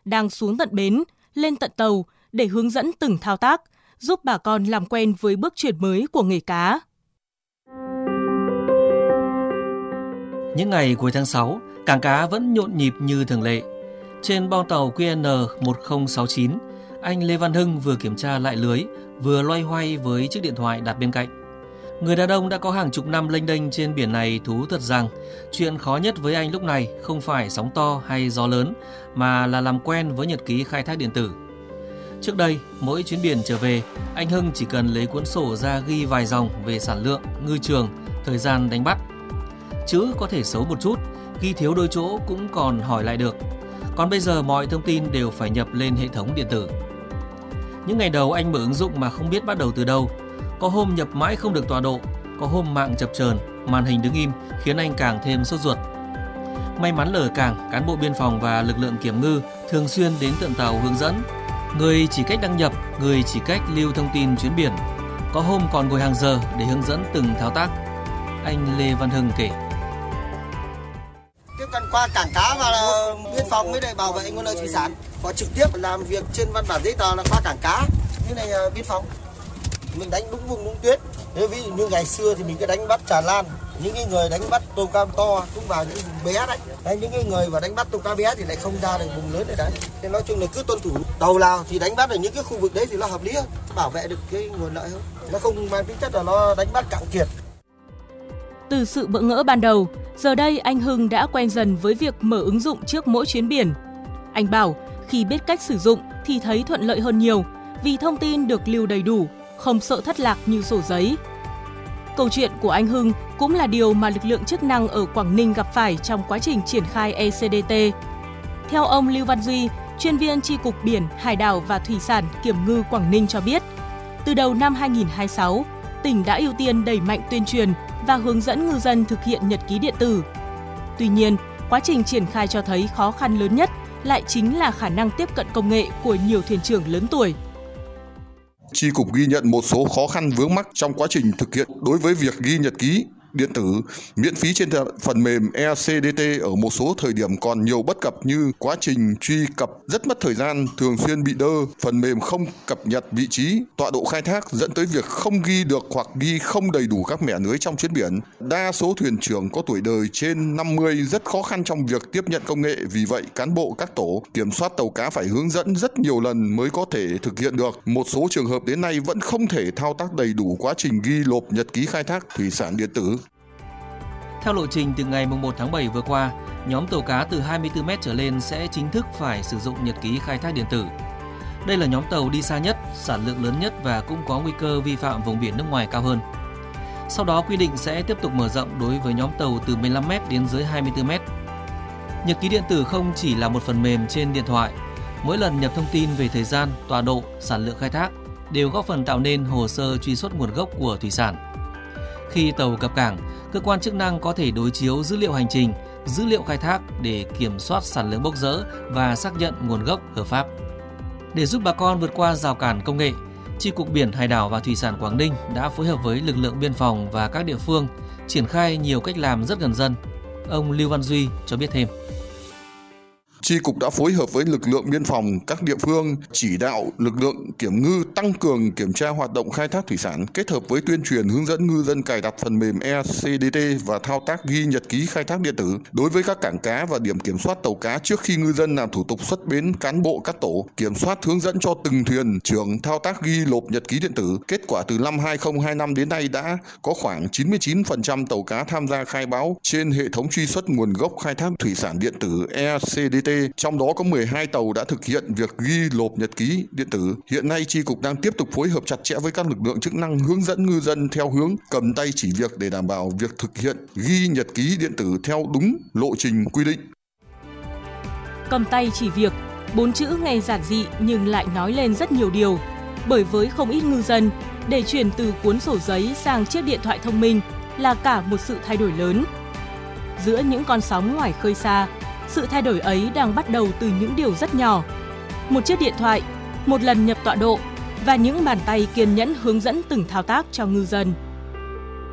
đang xuống tận bến, lên tận tàu để hướng dẫn từng thao tác, giúp bà con làm quen với bước chuyển mới của nghề cá. Những ngày cuối tháng 6, cảng cá vẫn nhộn nhịp như thường lệ. Trên bong tàu QN1069, anh Lê Văn Hưng vừa kiểm tra lại lưới, vừa loay hoay với chiếc điện thoại đặt bên cạnh. Người đàn ông đã có hàng chục năm lênh đênh trên biển này thú thật rằng chuyện khó nhất với anh lúc này không phải sóng to hay gió lớn, mà là làm quen với nhật ký khai thác điện tử. Trước đây, mỗi chuyến biển trở về, anh Hưng chỉ cần lấy cuốn sổ ra ghi vài dòng về sản lượng, ngư trường, thời gian đánh bắt. Chữ có thể xấu một chút, ghi thiếu đôi chỗ cũng còn hỏi lại được. Còn bây giờ mọi thông tin đều phải nhập lên hệ thống điện tử. Những ngày đầu anh mở ứng dụng mà không biết bắt đầu từ đâu. Có hôm nhập mãi không được tọa độ, có hôm mạng chập chờn, màn hình đứng im khiến anh càng thêm sốt ruột. May mắn là ở cảng, cán bộ biên phòng và lực lượng kiểm ngư thường xuyên đến tận tàu hướng dẫn. Người chỉ cách đăng nhập, người chỉ cách lưu thông tin chuyến biển. Có hôm còn ngồi hàng giờ để hướng dẫn từng thao tác. Anh Lê Văn Hưng kể. Tiếp cận qua cảng cá và biên phòng mới để bảo vệ nguồn lợi thủy sản. Họ trực tiếp làm việc trên văn bản giấy tờ là qua cảng cá, như này biên phòng. Mình đánh đúng vùng đúng tuyến. Nếu ví dụ như ngày xưa thì mình cứ đánh bắt tràn lan. Những cái người đánh bắt tôm cam to cũng vào những vùng bé đấy. Những cái người mà đánh bắt tôm cá bé thì lại không ra được vùng lớn này đấy. Nên nói chung là cứ tuân thủ tàu nào thì đánh bắt ở những cái khu vực đấy thì nó hợp lý hơn, bảo vệ được cái nguồn lợi hơn. Nó không mang tính chất là nó đánh bắt cạn kiệt. Từ sự bỡ ngỡ ban đầu, giờ đây anh Hưng đã quen dần với việc mở ứng dụng trước mỗi chuyến biển. Anh bảo khi biết cách sử dụng thì thấy thuận lợi hơn nhiều vì thông tin được lưu đầy đủ, không sợ thất lạc như sổ giấy. Câu chuyện của anh Hưng cũng là điều mà lực lượng chức năng ở Quảng Ninh gặp phải trong quá trình triển khai ECDT. Theo ông Lưu Văn Duy, chuyên viên Chi cục Biển, Hải đảo và Thủy sản Kiểm ngư Quảng Ninh cho biết, từ đầu năm 2026, tỉnh đã ưu tiên đẩy mạnh tuyên truyền và hướng dẫn ngư dân thực hiện nhật ký điện tử. Tuy nhiên, quá trình triển khai cho thấy khó khăn lớn nhất lại chính là khả năng tiếp cận công nghệ của nhiều thuyền trưởng lớn tuổi. Chi cục ghi nhận một số khó khăn vướng mắc trong quá trình thực hiện đối với việc ghi nhật ký điện tử miễn phí trên phần mềm ECDT ở một số thời điểm còn nhiều bất cập như quá trình truy cập rất mất thời gian, thường xuyên bị đơ, phần mềm không cập nhật vị trí, tọa độ khai thác dẫn tới việc không ghi được hoặc ghi không đầy đủ các mẻ lưới trong chuyến biển. Đa số thuyền trưởng có tuổi đời trên 50 rất khó khăn trong việc tiếp nhận công nghệ, vì vậy cán bộ các tổ kiểm soát tàu cá phải hướng dẫn rất nhiều lần mới có thể thực hiện được. Một số trường hợp đến nay vẫn không thể thao tác đầy đủ quá trình ghi lộp nhật ký khai thác thủy sản điện tử. Theo lộ trình từ ngày 1 tháng 7 vừa qua, nhóm tàu cá từ 24 m trở lên sẽ chính thức phải sử dụng nhật ký khai thác điện tử. Đây là nhóm tàu đi xa nhất, sản lượng lớn nhất và cũng có nguy cơ vi phạm vùng biển nước ngoài cao hơn. Sau đó quy định sẽ tiếp tục mở rộng đối với nhóm tàu từ 15 m đến dưới 24 m. Nhật ký điện tử không chỉ là một phần mềm trên điện thoại. Mỗi lần nhập thông tin về thời gian, tọa độ, sản lượng khai thác đều góp phần tạo nên hồ sơ truy xuất nguồn gốc của thủy sản. Khi tàu cập cảng, cơ quan chức năng có thể đối chiếu dữ liệu hành trình, dữ liệu khai thác để kiểm soát sản lượng bốc dỡ và xác nhận nguồn gốc hợp pháp. Để giúp bà con vượt qua rào cản công nghệ, Chi cục Biển, Hải đảo và Thủy sản Quảng Ninh đã phối hợp với lực lượng biên phòng và các địa phương triển khai nhiều cách làm rất gần dân. Ông Lưu Văn Duy cho biết thêm. Chi cục đã phối hợp với lực lượng biên phòng các địa phương chỉ đạo lực lượng kiểm ngư tăng cường kiểm tra hoạt động khai thác thủy sản, kết hợp với tuyên truyền hướng dẫn ngư dân cài đặt phần mềm ECDT và thao tác ghi nhật ký khai thác điện tử. Đối với các cảng cá và điểm kiểm soát tàu cá, trước khi ngư dân làm thủ tục xuất bến, cán bộ các tổ kiểm soát hướng dẫn cho từng thuyền trưởng thao tác ghi lộp nhật ký điện tử. Kết quả từ năm 2025 đến nay đã có khoảng 99% tàu cá tham gia khai báo trên hệ thống truy xuất nguồn gốc khai thác thủy sản điện tử ECDT. Trong đó có 12 tàu đã thực hiện việc ghi lộp nhật ký điện tử. Hiện nay Chi cục đang tiếp tục phối hợp chặt chẽ với các lực lượng chức năng hướng dẫn ngư dân theo hướng cầm tay chỉ việc để đảm bảo việc thực hiện ghi nhật ký điện tử theo đúng lộ trình quy định. Cầm tay chỉ việc, 4 chữ nghe giản dị nhưng lại nói lên rất nhiều điều. Bởi với không ít ngư dân, để chuyển từ cuốn sổ giấy sang chiếc điện thoại thông minh là cả một sự thay đổi lớn. Giữa những con sóng ngoài khơi xa, sự thay đổi ấy đang bắt đầu từ những điều rất nhỏ. Một chiếc điện thoại, một lần nhập tọa độ và những bàn tay kiên nhẫn hướng dẫn từng thao tác cho ngư dân.